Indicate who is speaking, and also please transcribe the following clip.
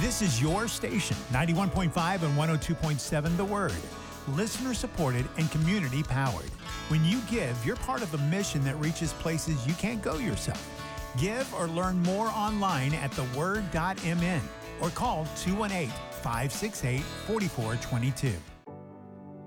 Speaker 1: This is your station, 91.5 and 102.7 The Word. Listener supported and community powered. When you give, you're part of a mission that reaches places you can't go yourself. Give or learn more online at theword.mn or call 218-568-4422.